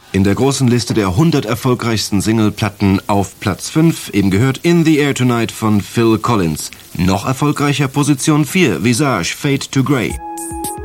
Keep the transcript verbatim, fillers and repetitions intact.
In der großen Liste der hundert erfolgreichsten Singleplatten auf Platz fünf, eben gehört In the Air Tonight von Phil Collins. Noch erfolgreicher Position vier, Visage, Fade to Grey.